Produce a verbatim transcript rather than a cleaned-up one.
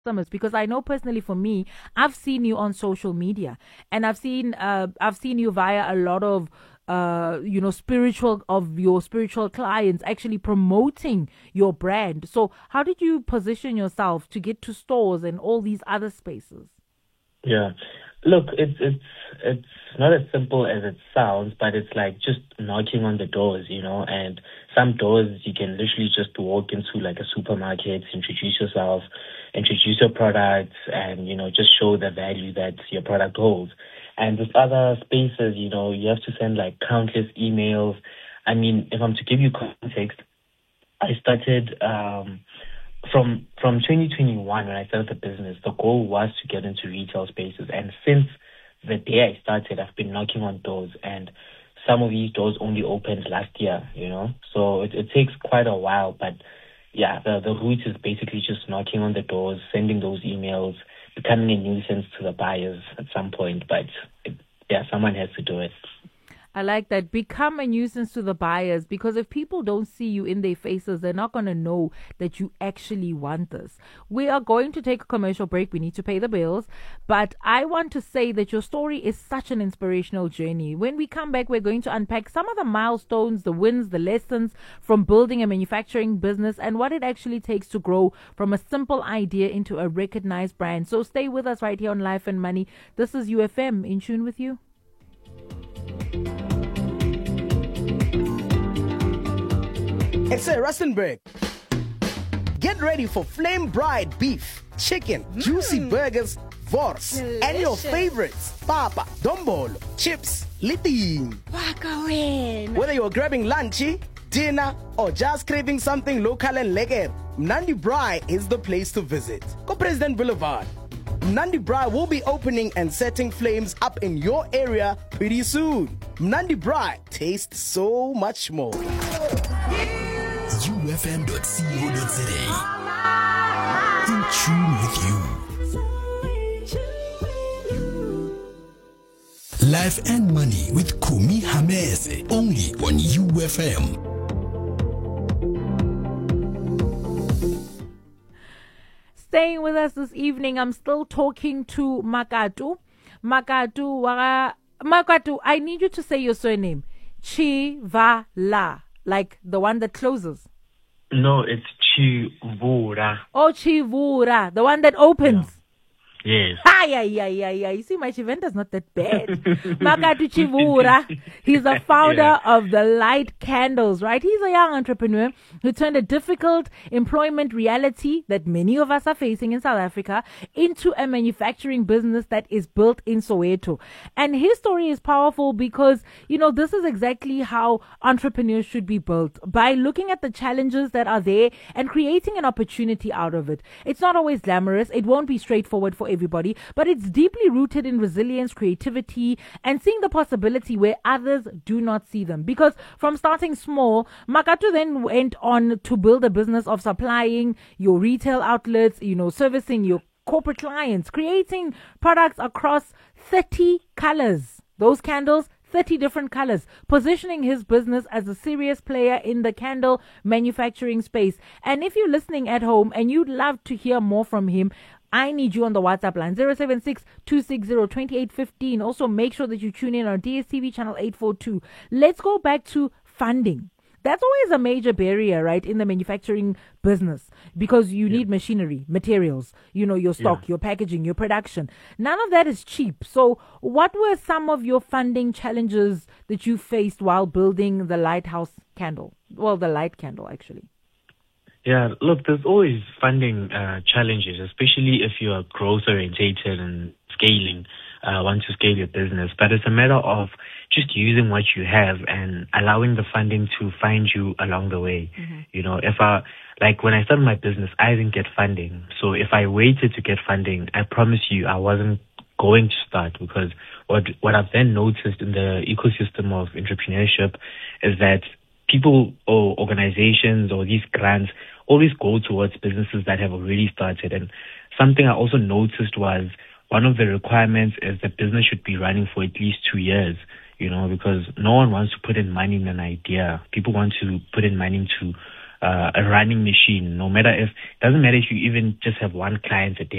customers? Because I know personally for me, I've seen you on social media, and I've seen uh, I've seen you via a lot of uh you know spiritual of your spiritual clients actually promoting your brand. So how did you position yourself to get to stores and all these other spaces? Yeah. Look, it's it's it's not as simple as it sounds, but it's like just knocking on the doors, you know, and some doors you can literally just walk into, like a supermarket, introduce yourself, introduce your products, and, you know, just show the value that your product holds. And with other spaces, you know, you have to send like countless emails. I mean, if I'm to give you context, I started um From from twenty twenty-one, when I started the business, the goal was to get into retail spaces. And since the day I started, I've been knocking on doors. And some of these doors only opened last year, you know. So it, it takes quite a while. But yeah, the, the route is basically just knocking on the doors, sending those emails, becoming a nuisance to the buyers at some point. But it, yeah, someone has to do it. I like that. Become a nuisance to the buyers, because if people don't see you in their faces, they're not going to know that you actually want this. We are going to take a commercial break. We need to pay the bills. But I want to say that your story is such an inspirational journey. When we come back, we're going to unpack some of the milestones, the wins, the lessons from building a manufacturing business, and what it actually takes to grow from a simple idea into a recognized brand. So stay with us right here on Life and Money. This is U F M, in tune with you. It's a Rustenburg. Get ready for Flame Bride beef, chicken, mm. juicy burgers, wors, delicious. And your favorites, papa, dombolo, chips, liting. Whether you're grabbing lunchy, dinner, or just craving something local and lekker, Mnandi Braai is the place to visit. Go President Boulevard. Mnandi Braai will be opening and setting flames up in your area pretty soon. Mnandi Braai tastes so much more. U F M dot co dot za. In tune with you. Life and Money with Kumi Hamese, only on U F M. Staying with us this evening, I'm still talking to Makatu. Makatu, Wara, Makatu, I need you to say your surname. Chivala, like the one that closes. No, it's Chivura. Oh, Chivura, the one that opens. Yeah. Yes. Ay, ay, ay, ay, ay. You see, my Chivenda's not that bad. Makatu Chivura. He's the founder yeah. of the Light Candles, right? He's a young entrepreneur who turned a difficult employment reality that many of us are facing in South Africa into a manufacturing business that is built in Soweto. And his story is powerful because, you know, this is exactly how entrepreneurs should be built, by looking at the challenges that are there and creating an opportunity out of it. It's not always glamorous. It won't be straightforward for everybody, but it's deeply rooted in resilience, creativity, and seeing the possibility where others do not see them. Because from starting small, Makatu then went on to build a business of supplying your retail outlets, you know, servicing your corporate clients, creating products across thirty colors. Those candles, thirty different colors, positioning his business as a serious player in the candle manufacturing space. And if you're listening at home and you'd love to hear more from him, I need you on the WhatsApp line, zero seven six, two six zero, two eight one five. Also, make sure that you tune in on D S T V channel eight forty-two. Let's go back to funding. That's always a major barrier, right, in the manufacturing business, because you yeah. need machinery, materials, you know, your stock, yeah. your packaging, your production. None of that is cheap. So what were some of your funding challenges that you faced while building the Lighthouse Candle? Well, the Light Candle, actually. Yeah, look, there's always funding uh, challenges, especially if you're growth orientated and scaling, uh, want to scale your business. But it's a matter of just using what you have and allowing the funding to find you along the way. Mm-hmm. You know, if I, like when I started my business, I didn't get funding. So if I waited to get funding, I promise you I wasn't going to start, because what, what I've then noticed in the ecosystem of entrepreneurship is that people or organizations or these grants always go towards businesses that have already started. And something I also noticed was one of the requirements is that business should be running for at least two years, you know, because no one wants to put in money in an idea. People want to put in money into uh, a running machine. No matter if, doesn't matter if you even just have one client a day.